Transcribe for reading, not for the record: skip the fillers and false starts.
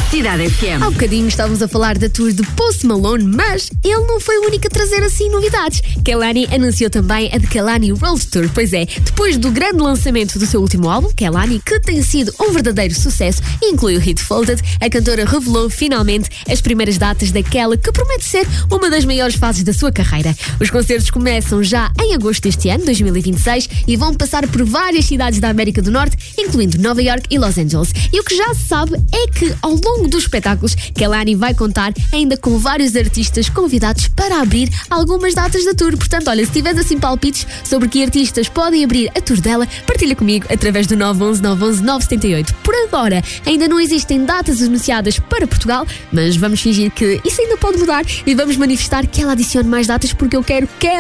Cidade FM. Há bocadinho estávamos a falar da tour de Post Malone, mas ele não foi o único a trazer assim novidades. Kehlani anunciou também a The Kehlani World Tour. Pois é, depois do grande lançamento do seu último álbum, Kehlani, que tem sido um verdadeiro sucesso e inclui o hit Folded, a cantora revelou finalmente as primeiras datas daquela que promete ser uma das maiores fases da sua carreira. Os concertos começam já em agosto deste ano, 2026, e vão passar por várias cidades da América do Norte, incluindo Nova York e Los Angeles. E o que já se sabe é que, ao longo dos espetáculos, Kehlani vai contar ainda com vários artistas convidados para abrir algumas datas da tour. Portanto, olha, se tiveres assim palpites sobre que artistas podem abrir a tour dela, partilha comigo através do 911 911 978. Por agora, ainda não existem datas anunciadas para Portugal, mas vamos fingir que isso ainda pode mudar e vamos manifestar que ela adicione mais datas, porque eu quero que ela